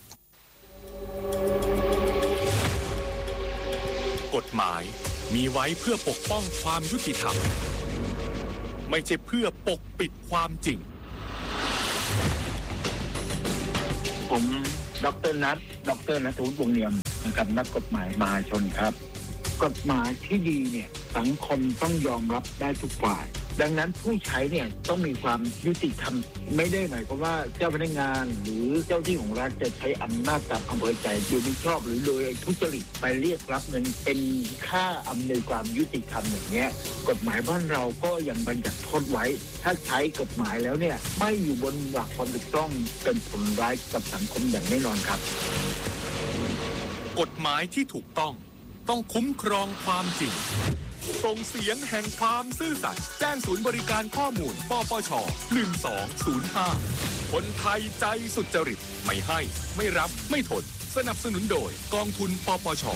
กฎหมายมีไว้เพื่อปกป้องความยุติธรรมไม่ใช่เพื่อปกปิดความจริง
ผมดร.นัทดร.ณัฐวุฒิวงศ์เนียมนะครับนักกฎหมายมหาชนครับกฎหมายที่ดีเนี่ยสังคมต้องยอมรับได้ทุกฝ่ายดังนั้นผู้ใช้เนี่ยต้องมีความยุติธรรมไม่ได้หมายความว่าเจ้าพนักงานหรือเจ้าที่ของรัฐจะใช้อำนาจตามอำเภอใจโดยไม่ชอบหรือโดยทุจริตไปเรียกรับเงินเป็นค่าอำนวยความยุติธรรมอย่างเงี้ยกฎหมายบ้านเราก็ยังบัญญัติโทษไว้ถ้าใช้กฎหมายแล้วเนี่ยไม่อยู่บนหลักความถูกต้องเป็นผลร้ายกับสังคมอย่างแน่นอนครับ
กฎหมายที่ถูกต้องต้องคุ้มครองความจริงส่งเสียงแห่งความซื่อสัตย์แจ้งศูนย์บริการข้อมูลปปชหนึ่งสองศูนย์ห้าคนไทยใจสุจริตไม่ให้ไม่รับไม่ทนสนับสนุนโดยกองทุนปปช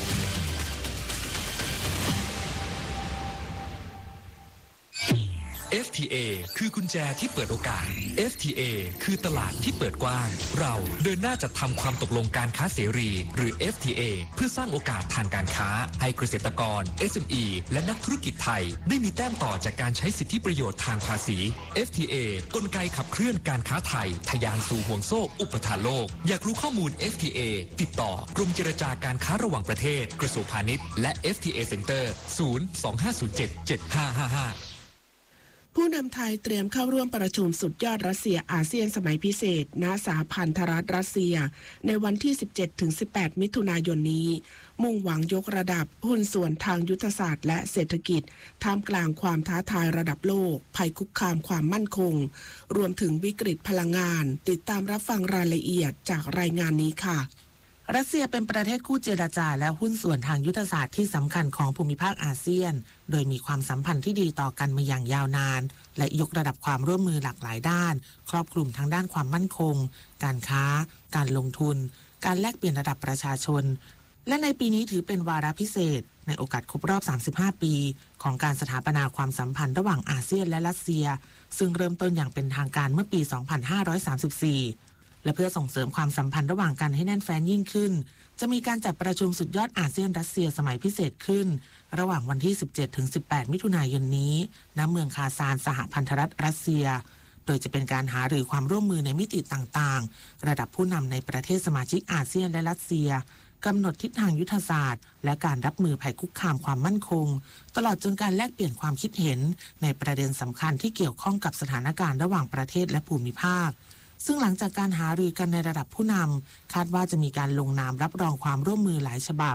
เอฟ ที เอ คือกุญแจที่เปิดโอกาส เอฟ ที เอ คือตลาดที่เปิดกว้างเราเดินหน้าจัดทำความตกลงการค้าเสรีหรือ เอฟ ที เอ เพื่อสร้างโอกาสทางการค้าให้เกษตรกร เอส เอ็ม อี และนักธุรกิจไทยได้มีแต้มต่อจากการใช้สิทธิประโยชน์ทางภาษี เอฟ ที เอ กลไกขับเคลื่อนการค้าไทยทะยานสู่ห่วงโซ่อุปทานโลกอยากรู้ข้อมูล เอฟ ที เอ ติดต่อกรมเจรจาการค้าระหว่างประเทศกระทรวงพาณิชย์และ เอฟ ที เอ Center ศูนย์ สอง ห้า ศูนย์ เจ็ด เจ็ด ห้า ห้า ห้า
ผู้นำไทยเตรียมเข้าร่วมประชุมสุดยอดรัสเซียอาเซียนสมัยพิเศษณสหพันธรัฐรัสเซียในวันที่ สิบเจ็ดถึงสิบแปด มิถุนายนนี้มุ่งหวังยกระดับหุ้นส่วนทางยุทธศาสตร์และเศรษฐกิจท่ามกลางความท้าทายระดับโลกภัยคุกคามความมั่นคงรวมถึงวิกฤตพลังงานติดตามรับฟังรายละเอียดจากรายงานนี้ค่ะรัสเซียเป็นประเทศคู่เจรจาและหุ้นส่วนทางยุทธศาสตร์ที่สำคัญของภูมิภาคอาเซียนโดยมีความสัมพันธ์ที่ดีต่อกันมาอย่างยาวนานและยกระดับความร่วมมือหลากหลายด้านครอบคลุมทั้งด้านความมั่นคงการค้าการลงทุนการแลกเปลี่ยนระดับประชาชนและในปีนี้ถือเป็นวาระพิเศษในโอกาสครบรอบสามสิบห้าปีของการสถาปนาความสัมพันธ์ระหว่างอาเซียนและรัสเซียซึ่งเริ่มต้นอย่างเป็นทางการเมื่อปี สองพันห้าร้อยสามสิบสี่และเพื่อส่งเสริมความสัมพันธ์ระหว่างกันให้แน่นแฟ้นยิ่งขึ้นจะมีการจัดประชุมสุดยอดอาเซียนรัสเซียสมัยพิเศษขึ้นระหว่างวันที่ สิบเจ็ดถึงสิบแปด มิถุนายนนี้ณเมืองคาซานสหพันธรัฐรัสเซียโดยจะเป็นการหารือความร่วมมือในมิติต่างๆระดับผู้นำในประเทศสมาชิกอาเซียนและรัสเซียกำหนดทิศทางยุทธศาสตร์และการรับมือภัยคุกคามความมั่นคงตลอดจนการแลกเปลี่ยนความคิดเห็นในประเด็นสำคัญที่เกี่ยวข้องกับสถานการณ์ระหว่างประเทศและภูมิภาคซึ่งหลังจากการหารือกันในระดับผู้นำคาดว่าจะมีการลงนามรับรองความร่วมมือหลายฉบับ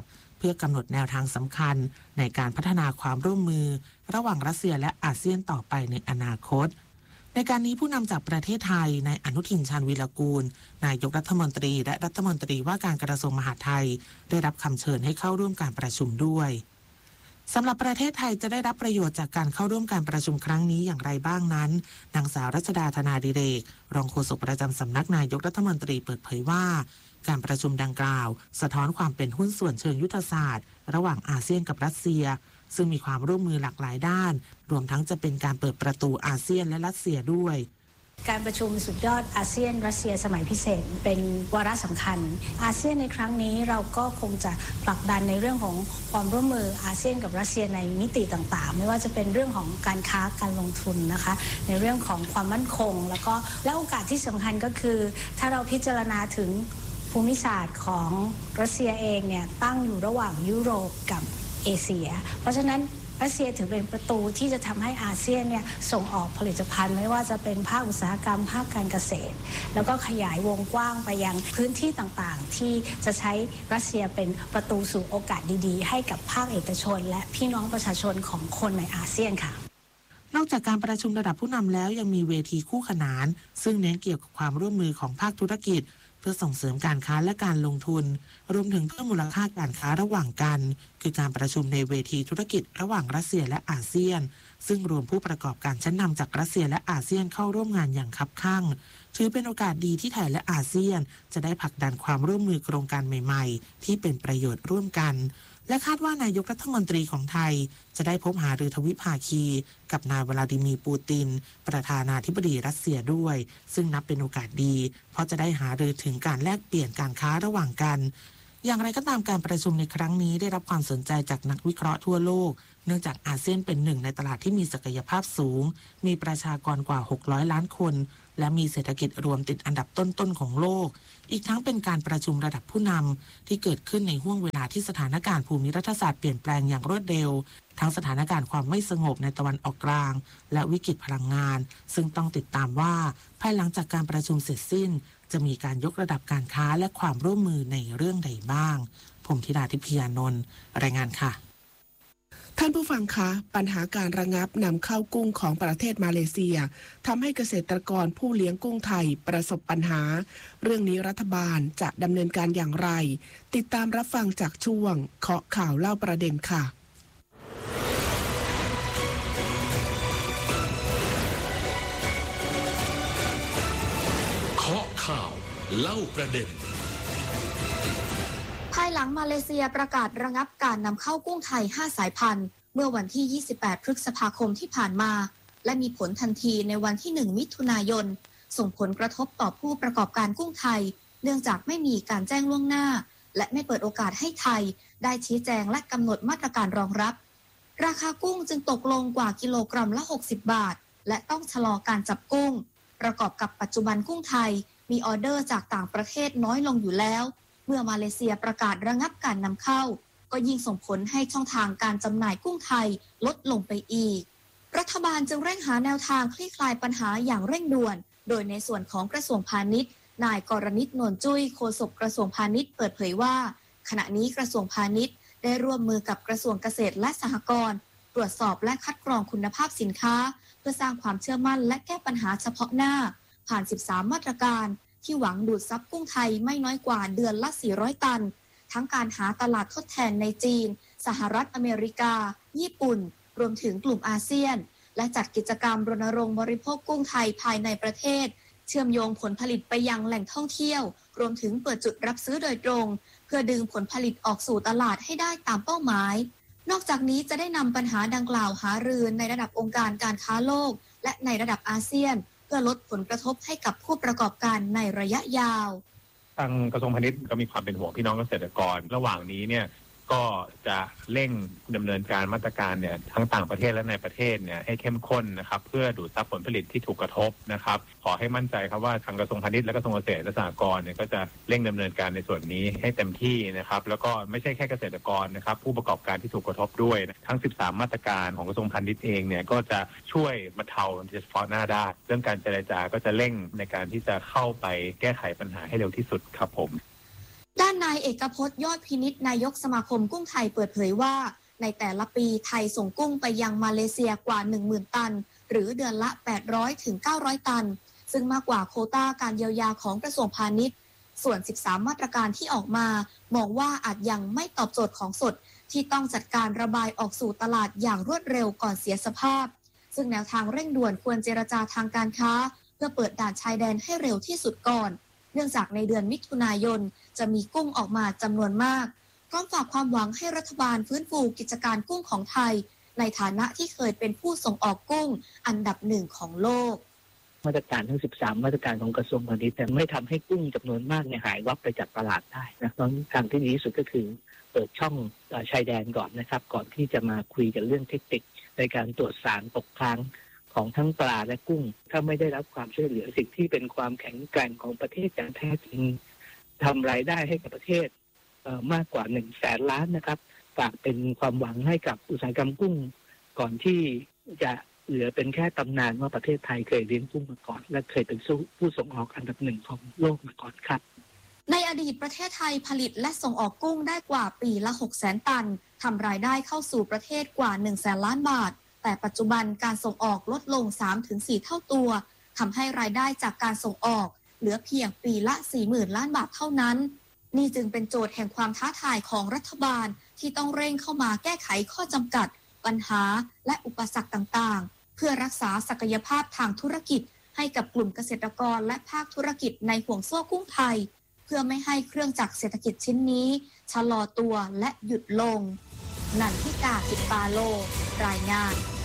พื่อกำหนดแนวทางสำคัญในการพัฒนาความร่วมมือระหว่างรัสเซียและอาเซียนต่อไปในอนาคตในการนี้ผู้นำจากประเทศไทยนายอนุทินชาญวีรกูลนายกรัฐมนตรีและรัฐมนตรีว่าการกระทรวงมหาดไทยได้รับคำเชิญให้เข้าร่วมการประชุมด้วยสำหรับประเทศไทยจะได้รับประโยชน์จากการเข้าร่วมการประชุมครั้งนี้อย่างไรบ้างนั้นนางสาวรัชดาธนาดิเรกรองโฆษกประจำสำนักนายกรัฐมนตรีเปิดเผยว่าการประชุมดังกล่าวสะท้อนความเป็นหุ้นส่วนเชิงยุทธศาสตร์ระหว่างอาเซียนกับรัสเซียซึ่งมีความร่วมมือหลากหลายด้านรวมทั้งจะเป็นการเปิดประตูอาเซียนและรัสเซียด้วย
การประชุมสุดยอดอาเซียนรัสเซียสมัยพิเศษเป็นวาระสำคัญอาเซียนในครั้งนี้เราก็คงจะผลักดันในเรื่องของความร่วมมืออาเซียนกับรัสเซียในมิติต่างๆไม่ว่าจะเป็นเรื่องของการค้าการลงทุนนะคะในเรื่องของความมั่นคงแล้วก็และโอกาสที่สำคัญก็คือถ้าเราพิจารณาถึงภูมิศาสตร์ของรัสเซียเองเนี่ยตั้งอยู่ระหว่างยุโรปกับเอเชียเพราะฉะนั้นรัสเซียถือเป็นประตูที่จะทำให้อาเซียนเนี่ยส่งออกผลิตภัณฑ์ไม่ว่าจะเป็นภาคอุตสาหกรรมภาคการเกษตรแล้วก็ขยายวงกว้างไปยังพื้นที่ต่างๆที่จะใช้รัสเซียเป็นประตูสู่โอกาสดีๆให้กับภาคเอกชนและพี่น้องประชาชนของคนในอาเซียนค่ะ
นอกจากการประชุมระดับผู้นำแล้วยังมีเวทีคู่ขนานซึ่งเน้นเกี่ยวกับความร่วมมือของภาคธุรกิจเพื่อส่งเสริมการค้าและการลงทุนรวมถึงเพิ่มมูลค่าการค้าระหว่างกันคือการประชุมในเวทีธุรกิจระหว่างรัสเซียและอาเซียนซึ่งรวมผู้ประกอบการชั้นนำจากรัสเซียและอาเซียนเข้าร่วมงานอย่างคับคั่งถือเป็นโอกาสดีที่ไทยและอาเซียนจะได้ผลักดันความร่วมมือโครงการใหม่ๆที่เป็นประโยชน์ร่วมกันและคาดว่านายกรัฐมนตรีของไทยจะได้พบหารือทวิภาคีกับนายวลาดิมีร์ปูตินประธานาธิบดีรัสเซียด้วยซึ่งนับเป็นโอกาสดีเพราะจะได้หารือถึงการแลกเปลี่ยนการค้าระหว่างกันอย่างไรก็ตามการประชุมในครั้งนี้ได้รับความสนใจจากนักวิเคราะห์ทั่วโลกเนื่องจากอาเซียนเป็นหนึ่งในตลาดที่มีศักยภาพสูงมีประชากรกว่าหกร้อยล้านคนและมีเศรษฐกิจรวมติดอันดับต้นๆของโลกอีกทั้งเป็นการประชุมระดับผู้นำที่เกิดขึ้นในห้วงเวลาที่สถานการณ์ภูมิรัฐศาสตร์เปลี่ยนแปลงอย่างรวดเร็วทั้งสถานการณ์ความไม่สงบในตะวันออกกลางและวิกฤตพลังงานซึ่งต้องติดตามว่าภายหลังจากการประชุมเสร็จสิ้นจะมีการยกระดับการค้าและความร่วมมือในเรื่องใดบ้างผมธิดาทิพยานนท์รายงานค่ะท่านผู้ฟังคะปัญหาการระงับนำเข้ากุ้งของประเทศมาเลเซียทำให้เกษตรกรผู้เลี้ยงกุ้งไทยประสบปัญหาเรื่องนี้รัฐบาลจะดำเนินการอย่างไรติดตามรับฟังจากช่วงเคาะข่าวเล่าประเด็นค่ะ
เคาะข่าวเล่าประเด็น
ภายหลังมาเลเซียประกาศระงับการนำเข้ากุ้งไทยห้าสายพันธุ์เมื่อวันที่ยี่สิบแปดพฤษภาคมที่ผ่านมาและมีผลทันทีในวันที่หนึ่งมิถุนายนส่งผลกระทบต่อผู้ประกอบการกุ้งไทยเนื่องจากไม่มีการแจ้งล่วงหน้าและไม่เปิดโอกาสให้ไทยได้ชี้แจงและกำหนดมาตรการรองรับราคากุ้งจึงตกลงกว่ากิโลกรัมละหกสิบบาทและต้องชะลอการจับกุ้งประกอบกับปัจจุบันกุ้งไทยมีออเดอร์จากต่างประเทศน้อยลงอยู่แล้วเมื่อมาเลเซียประกาศระงับการนำเข้าก็ยิ่งส่งผลให้ช่องทางการจำหน่ายกุ้งไทยลดลงไปอีกรัฐบาลจึงเร่งหาแนวทางคลี่คลายปัญหาอย่างเร่งด่วนโดยในส่วนของกระทรวงพาณิชย์นายกรณิต นวลจุ้ยโฆษกกระทรวงพาณิชย์เปิดเผยว่าขณะนี้กระทรวงพาณิชย์ได้ร่วมมือกับกระทรวงเกษตรและสหกรณ์ตรวจสอบและคัดกรองคุณภาพสินค้าเพื่อสร้างความเชื่อมั่นและแก้ปัญหาเฉพาะหน้าผ่านสิบสามมาตรการที่หวังดูดซับกุ้งไทยไม่น้อยกว่าเดือนละสี่ร้อยตันทั้งการหาตลาดทดแทนในจีนสหรัฐอเมริกาญี่ปุ่นรวมถึงกลุ่มอาเซียนและจัดกิจกรรมรณรงค์บริโภคกุ้งไทยภายในประเทศเชื่อมโยงผลผลิตไปยังแหล่งท่องเที่ยวรวมถึงเปิดจุดรับซื้อโดยตรงเพื่อดึงผลผลิตออกสู่ตลาดให้ได้ตามเป้าหมายนอกจากนี้จะได้นำปัญหาดังกล่าวหารือในระดับองค์การการค้าโลกและในระดับอาเซียนเพื่อลดผลกระทบให้กับผู้ประกอบการในระยะยาว
ทางกระทรวงพาณิชย์ก็มีความเป็นห่วงพี่น้องเกษตรกรระหว่างนี้เนี่ยก็จะเร่งดำเนินการมาตรการเนี่ยทั้งต่างประเทศและในประเทศเนี่ยให้เข้มข้นนะครับเพื่อดูดซับผลผลิตที่ถูกกระทบนะครับขอให้มั่นใจครับว่าทางกระทรวงพาณิชย์และกระทรวงเกษตรและสหกรณ์เนี่ยก็จะเร่งดำเนินการในส่วนนี้ให้เต็มที่นะครับแล้วก็ไม่ใช่แค่เกษตรกรนะครับผู้ประกอบการที่ถูกกระทบด้วยทั้งสิบสามมาตรการของกระทรวงพาณิชย์เองเนี่ยก็จะช่วยบรรเทาเฉพาะหน้าได้เรื่องการเจรจาก็จะเร่งในการที่จะเข้าไปแก้ไขปัญหาให้เร็วที่สุดครับผม
ด้านนายเอกพจน์ยอดพินิจนายกสมาคมกุ้งไทยเปิดเผยว่าในแต่ละปีไทยส่งกุ้งไปยังมาเลเซียกว่า หนึ่งหมื่น ตันหรือเดือนละ แปดร้อยถึงเก้าร้อย ตันซึ่งมากกว่าโควต้าการเยียวยาของกระทรวงพาณิชย์ส่วนสิบสามมาตรการที่ออกมามองว่าอาจยังไม่ตอบโจทย์ของสดที่ต้องจัดการระบายออกสู่ตลาดอย่างรวดเร็วก่อนเสียสภาพซึ่งแนวทางเร่งด่วนควรเจรจาทางการค้าเพื่อเปิดด่านชายแดนให้เร็วที่สุดก่อนเนื่องจากในเดือนมิถุนายนจะมีกุ้งออกมาจำนวนมากพร้อมฝากความหวังให้รัฐบาลฟื้นฟูกิจการกุ้งของไทยในฐานะที่เคยเป็นผู้ส่งออกกุ้งอันดับหนึ่งของโลก
มาตรการทั้งสิบสามมาตรการของกระทรวงพาณิชย์แต่ไม่ทำให้กุ้งจำนวนมากเนี่ยหายวับไปจากตลาดได้นะทางที่ดีที่สุดก็คือเปิดช่องชายแดนก่อนนะครับก่อนที่จะมาคุยกันเรื่องเทคนิคในการตรวจสารตกค้างของทั้งปลาและกุ้งถ้าไม่ได้รับความช่วยเหลือสิ่งที่เป็นความแข็งแกร่งของประเทศอย่างแท้จริงทำรายได้ให้กับประเทศมากกว่าหนึ่งแสนล้านนะครับฝากเป็นความหวังให้กับอุตสาหกรรมกุ้งก่อนที่จะเหลือเป็นแค่ตำนานว่าประเทศไทยเคยเลี้ยงกุ้งมาก่อนและเคยเป็นผู้ส่งออกอันดับหนึ่งของโลกมาก่อนครับ
ในอดีตประเทศไทยผลิตและส่งออกกุ้งได้กว่าปีละ หกแสน ตันทำรายได้เข้าสู่ประเทศกว่า หนึ่งแสน ล้านบาทแต่ปัจจุบันการส่งออกลดลง สามถึงสี่ เท่าตัวทำให้รายได้จากการส่งออกเหลือเพียงปีละ สี่หมื่น ล้านบาทเท่านั้นนี่จึงเป็นโจทย์แห่งความท้าทายของรัฐบาลที่ต้องเร่งเข้ามาแก้ไขข้อจำกัดปัญหาและอุปสรรคต่างๆเพื่อรักษาศักยภาพทางธุรกิจให้กับกลุ่มเกษตรกรและภาคธุรกิจในห่วงโซ่กุ้งไทยเพื่อไม่ให้เครื่องจักรเศรษฐกิจชิ้นนี้ชะลอตัวและหยุดลงนันทิกา กิจปาโลรายงาน